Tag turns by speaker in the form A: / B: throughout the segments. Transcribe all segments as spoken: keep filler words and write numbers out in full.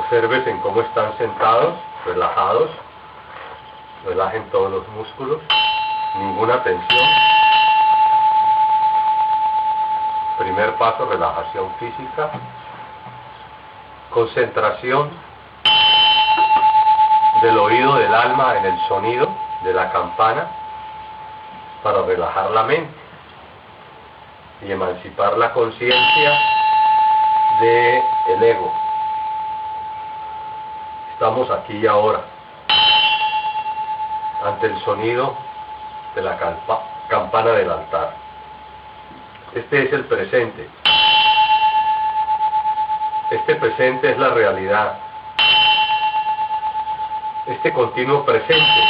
A: Observen cómo están sentados, relajados. Relajen todos los músculos, ninguna tensión. Primer paso, relajación física. Concentración del oído del alma en el sonido de la campana para relajar la mente y emancipar la conciencia del ego. Estamos aquí y ahora, ante el sonido de la campa campana del altar. Este es el presente. Este presente es la realidad. Este continuo presente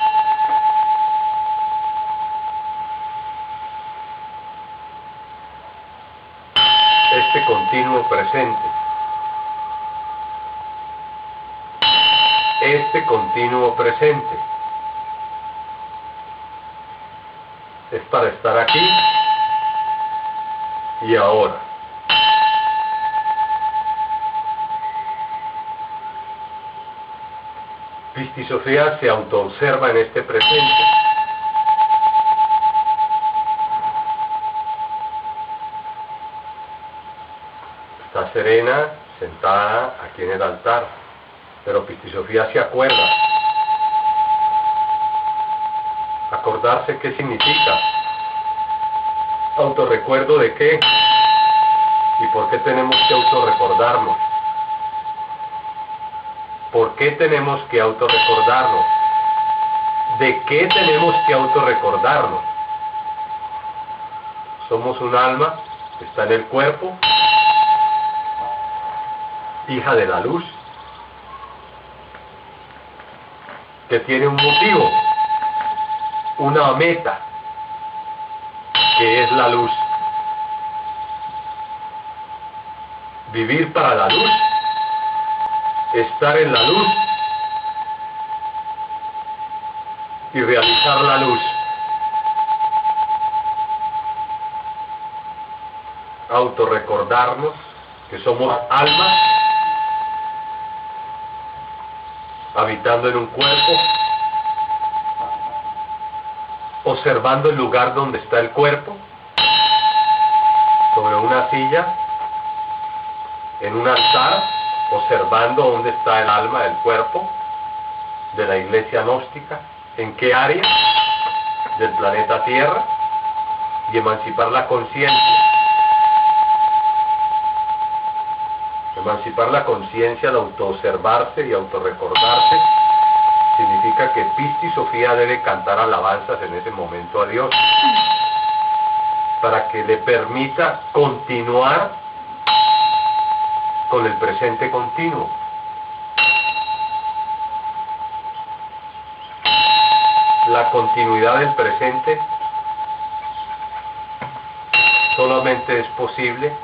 A: este continuo presente este continuo presente es para estar aquí y ahora. Pisti Sofía se autoobserva en este presente. Está serena, sentada aquí en el altar, pero Pisti Sofía se acuerda. Acordarse, ¿qué significa? ¿Autorrecuerdo de qué? ¿Y por qué tenemos que autorrecordarnos? ¿Por qué tenemos que autorrecordarnos? ¿De qué tenemos que autorrecordarnos? Somos un alma que está en el cuerpo, hija de la luz, que tiene un motivo, una meta, que es la luz. Vivir para la luz, estar en la luz y realizar la luz. Autorrecordarnos que somos almas habitando en un cuerpo, observando el lugar donde está el cuerpo, sobre una silla, en un altar, observando dónde está el alma del cuerpo de la iglesia gnóstica, en qué área del planeta Tierra, y emancipar la conciencia. Emancipar la conciencia al autoobservarse y autorrecordarse significa que Pisti Sofía debe cantar alabanzas en ese momento a Dios para que le permita continuar con el presente continuo. La continuidad del presente solamente es posible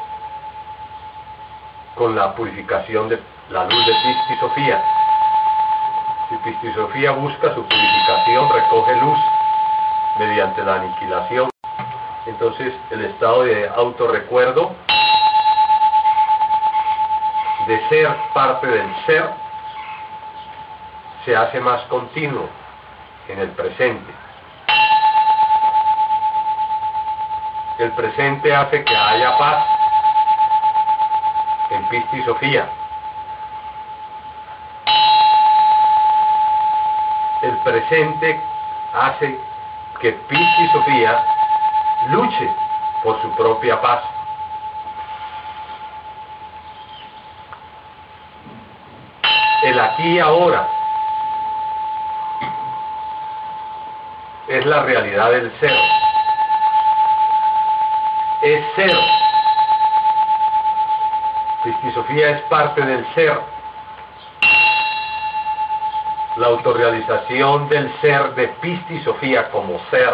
A: con la purificación de la luz de Pisti Sofía. Si Pisti Sofía busca su purificación, recoge luz mediante la aniquilación. Entonces el estado de autorrecuerdo, de ser parte del ser, se hace más continuo en el presente. El presente hace que haya paz en Pisti Sofía. El presente hace que Pisti Sofía luche por su propia paz. El aquí y ahora es la realidad del ser. Es ser. Pisti Sofía es parte del ser. La autorrealización del ser de Pisti Sofía como ser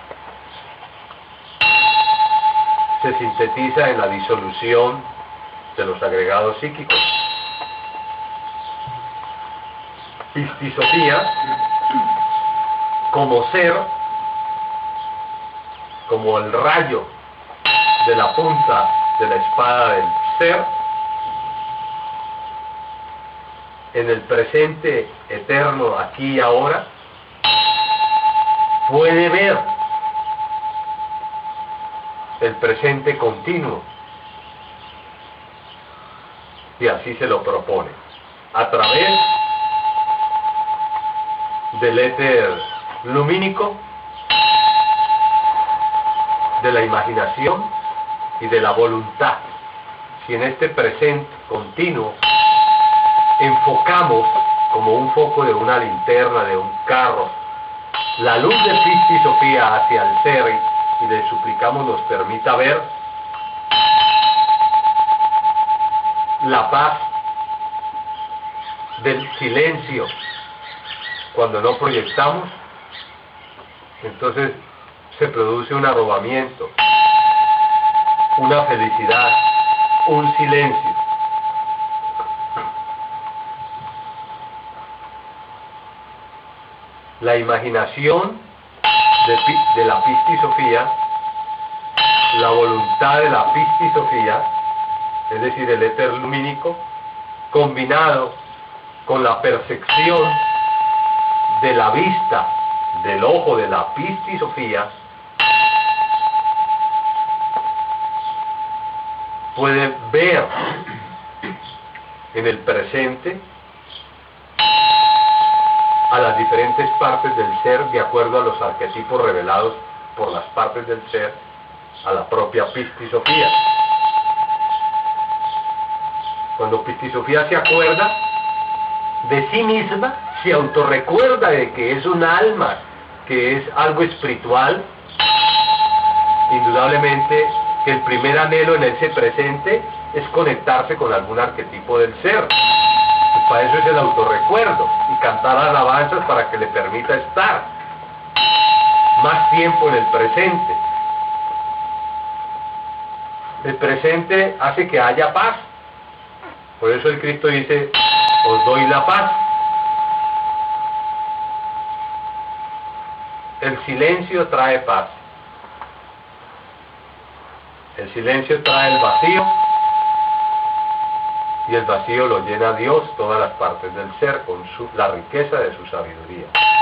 A: se sintetiza en la disolución de los agregados psíquicos. Pisti Sofía como ser, como el rayo de la punta de la espada del ser, en el presente eterno, aquí y ahora, puede ver el presente continuo, y así se lo propone, a través del éter lumínico, de la imaginación y de la voluntad. Si en este presente continuo enfocamos como un foco de una linterna, de un carro, la luz de Cristo y Sofía hacia el ser, y le suplicamos nos permita ver la paz del silencio cuando no proyectamos, entonces se produce un arrobamiento, una felicidad, un silencio. La imaginación de, de la Pistis Sofía, la voluntad de la Pistis Sofía, es decir, el éter lumínico, combinado con la percepción de la vista del ojo de la Pistis Sofía, puede ver en el presente a las diferentes partes del ser de acuerdo a los arquetipos revelados por las partes del ser a la propia Pistis Sofía. Cuando Pistis Sofía se acuerda de sí misma, se autorrecuerda de que es un alma, que es algo espiritual, indudablemente que el primer anhelo en ese presente es conectarse con algún arquetipo del ser. Y para eso es el autorrecuerdo y cantar alabanzas para que le permita estar más tiempo en el presente. El presente hace que haya paz. Por eso el Cristo dice, os doy la paz. El silencio trae paz. El silencio trae el vacío, y el vacío lo llena Dios, todas las partes del ser, con su, la riqueza de su sabiduría.